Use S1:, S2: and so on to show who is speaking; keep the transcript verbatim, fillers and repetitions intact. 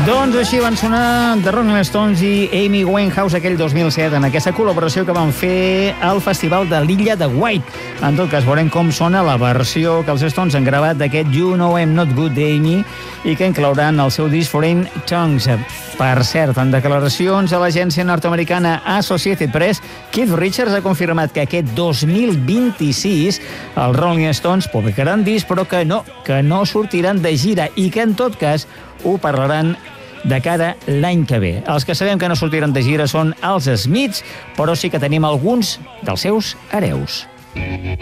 S1: Doncs així van sonar The Rolling Stones i Amy Winehouse aquell dos mil set en aquesta col·laboració que van fer al Festival de l'Illa de White. En tot cas, veurem com sona la versió que els Stones han gravat d'aquest You Know I'm Not Good d'Amy i que inclouran el seu disc Foreign Tongues. Per cert, en declaracions a l'agència nord-americana Associated Press, Keith Richards ha confirmat que aquest dos mil vint-i-sis els Rolling Stones publicaran disc, però que no, que no sortiran de gira i que, en tot cas, ho parlaran de cara l'any que ve. Els que sabem que no sortiran de gira són els Smiths, però sí que tenim alguns dels seus hereus.